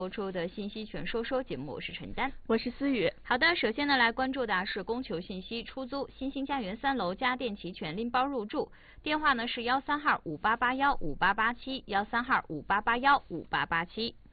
播出的信息全说说节目，我是陈丹， 我是思雨。 好的，首先呢来关注的是供求信息，出租新兴家园3楼家电齐全，拎包入住，电话呢是13号58815887，13号58815887。